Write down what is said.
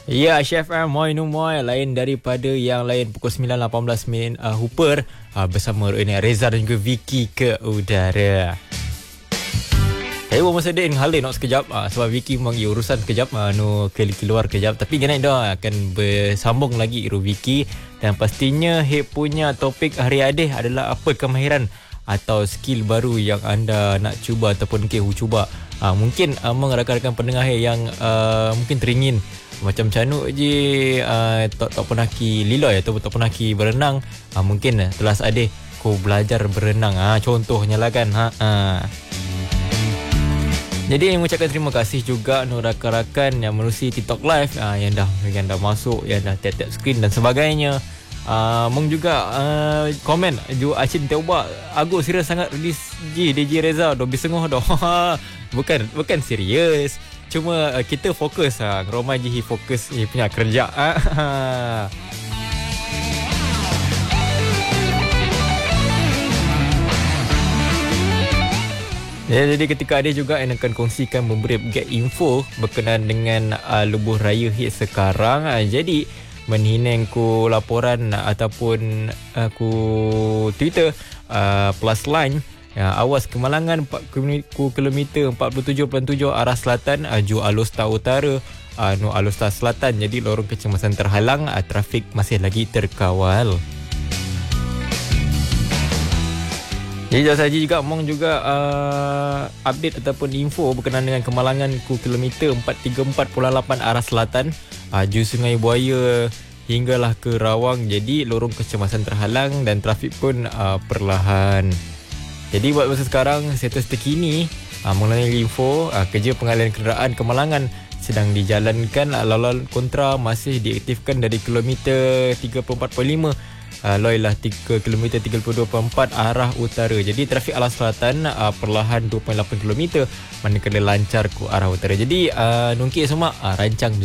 Ya, Chef M, moi nu moi, lain daripada yang lain pukul 9.18 Hooper bersama Reza dan juga Vicky ke udara. Saya pun masa dia halai nak sekejap sebab Vicky memang urusan sekejap keluar kejap, tapi kena dah akan bersambung lagi Vicky, dan pastinya Hip punya topik hari ini adalah apa kemahiran atau skill baru yang anda nak cuba ataupun cuba. Mungkin among rakan-rakan pendengar yang mungkin teringin macam canuk je tak pernah ki liloi atau tak pernah ki berenang, mungkin telas adeh kau belajar berenang, contohnya lah kan. Jadi mengucapkan terima kasih juga rakan-rakan yang menerusi TikTok Live, yang dah masuk, yang dah tiap-tiap skrin dan sebagainya. Mong juga komen ju Acin Teuba aku serius sangat release DJ Reza dah bisengoh dah. bukan serius, cuma kita fokus Roma je fokus punya kerja. Jadi ketika ada juga yang akan kongsikan memberi get info berkenaan dengan Lebuh Raya hit sekarang. Jadi menhineng ku laporan ataupun ku Twitter plus line awas kemalangan ku kilometer 47.7 arah selatan ju Alusta Utara Alusta Selatan. Jadi lorong kecemasan terhalang, trafik masih lagi terkawal. Jadi jauh saja juga mong juga update ataupun info berkenaan dengan kemalangan ku kilometer 434.8 arah selatan ju Sungai Buaya hinggalah ke Rawang. Jadi lorong kecemasan terhalang dan trafik pun perlahan. Jadi buat masa sekarang status terkini mengenai info kerja pengalihan kenderaan kemalangan sedang dijalankan. Laluan kontra masih diaktifkan dari kilometer 34.5 loilah kilometer 32.4 arah utara. Jadi trafik arah selatan perlahan 2.8 km manakala lancar ke arah utara. Jadi nungkit semua rancang